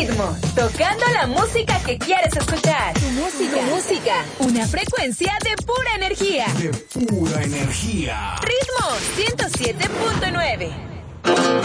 ritmo, tocando la música que quieres escuchar. Tu música. Una frecuencia de pura energía. De pura energía. Ritmo 107.9.